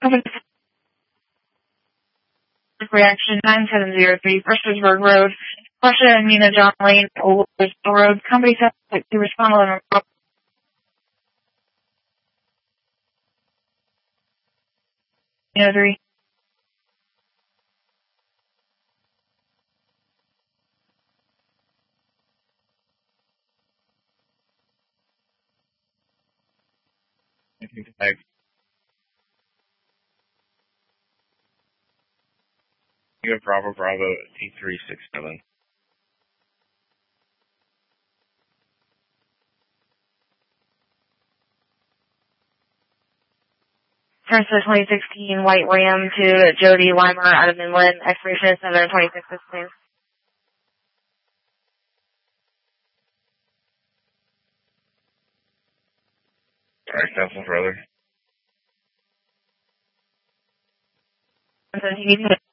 Reaction 9703, Fredericksburg Road, Russia and Mina John Lane, Old Road, company suspect to respond on a 3. You have Bravo 8367. Transfer 2016 White Ram to Jody Weimer out of Inland, expiration is 7/26/16. Alright, cancel further. And then he needs to